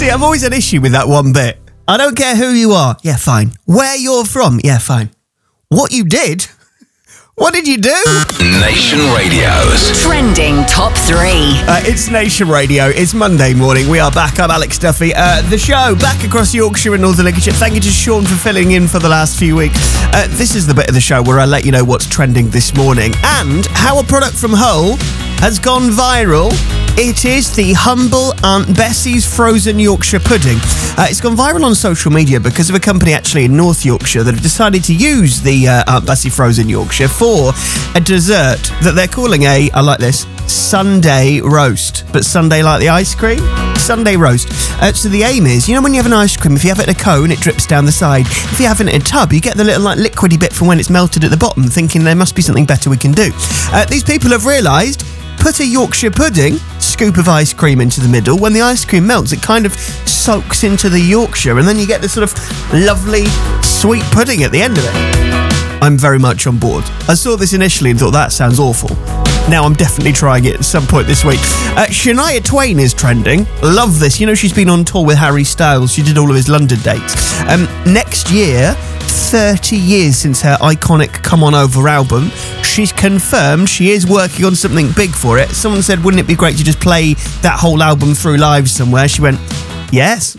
See, I've always had issue with that one bit. I don't care who you are. Yeah, fine. Where you're from. Yeah, fine. What you did? What did you do? Nation Radio's Trending Top 3. It's Nation Radio. It's Monday morning. We are back. I'm Alex Duffy. The show back across Yorkshire and Northern Lincolnshire. Thank you to Sean for filling in for the last few weeks. This is the bit of the show where I let you know what's trending this morning and how a product from Hull has gone viral. It is the Humble Aunt Bessie's frozen Yorkshire pudding. It's gone viral on social media because of a company actually in North Yorkshire that have decided to use the Aunt Bessie frozen Yorkshire for a dessert that they're calling I like this, Sunday roast. But Sunday like the ice cream? Sunday roast. So the aim is, you know when you have an ice cream, if you have it in a cone, it drips down the side. If you have it in a tub, you get the little liquidy bit from when it's melted at the bottom, thinking there must be something better we can do. These people have realised, put a Yorkshire pudding, scoop of ice cream into the middle. When the ice cream melts, it kind of soaks into the Yorkshire, and then you get this sort of lovely sweet pudding at the end of it. I'm very much on board. I saw this initially and thought, that sounds awful. Now I'm definitely trying it at some point this week. Shania Twain is trending. Love this. You know, she's been on tour with Harry Styles. She did all of his London dates. Next year, 30 years since her iconic Come On Over album, she's confirmed she is working on something big for it. Someone said, wouldn't it be great to just play that whole album through live somewhere? She went, yes.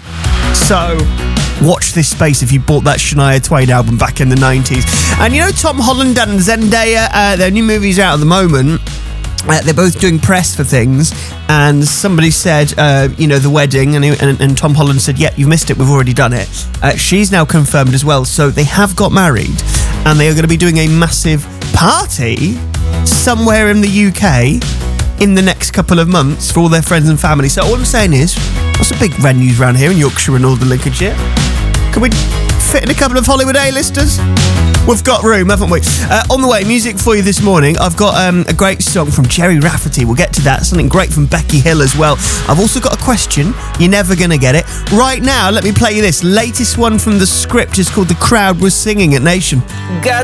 So watch this space if you bought that Shania Twain album back in the 90s. And you know Tom Holland and Zendaya, their new movie's out at the moment. They're both doing press for things, and somebody said, the wedding, and Tom Holland said, yeah, you've missed it, we've already done it. She's now confirmed as well, so they have got married, and they are going to be doing a massive party somewhere in the UK in the next couple of months for all their friends and family. So all I'm saying is, what's the big venues around here in Yorkshire and Northern Lincolnshire? Can we fit in a couple of Hollywood A-listers? We've got room, haven't we? On the way, music for you this morning. I've got a great song from Jerry Rafferty. We'll get to that. Something great from Becky Hill as well. I've also got a question. You're never going to get it. Right now, let me play you this. Latest one from The Script is called The Crowd Was Singing at Nation.